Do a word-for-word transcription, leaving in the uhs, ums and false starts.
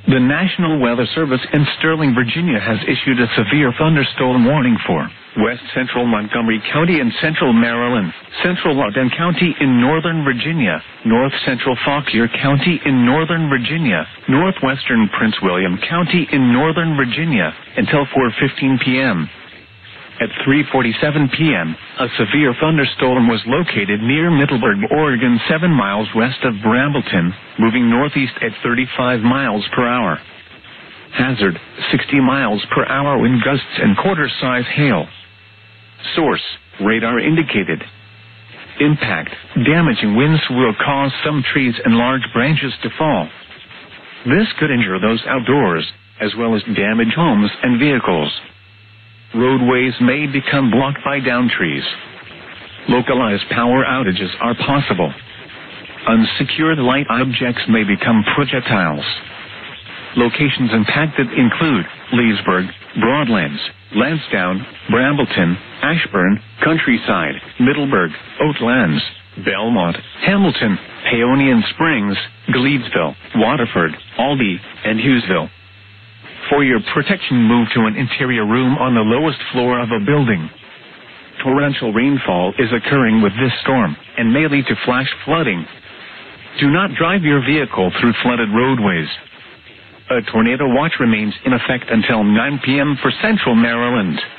The National Weather Service in Sterling, Virginia has issued a severe thunderstorm warning for West Central Montgomery County in central Maryland, Central Loudoun County in northern Virginia, North Central Fauquier County in northern Virginia, northwestern Prince William County in northern Virginia, until four fifteen p m At three forty-seven p m, a severe thunderstorm was located near Middleburg, Oregon, seven miles west of Brambleton, moving northeast at thirty-five miles per hour. Hazard, sixty miles per hour wind gusts and quarter-size hail. Source, radar indicated. Impact, damaging winds will cause some trees and large branches to fall. This could injure those outdoors, as well as damage homes and vehicles. Roadways may become blocked by downed trees. Localized power outages are possible. Unsecured light objects may become projectiles. Locations impacted include Leesburg, Broadlands, Lansdowne, Brambleton, Ashburn, Countryside, Middleburg, Oatlands, Belmont, Hamilton, Paonian Springs, Gleadsville, Waterford, Aldie, and Hughesville. For your protection, move to an interior room on the lowest floor of a building. Torrential rainfall is occurring with this storm and may lead to flash flooding. Do not drive your vehicle through flooded roadways. A tornado watch remains in effect until nine p m for central Maryland.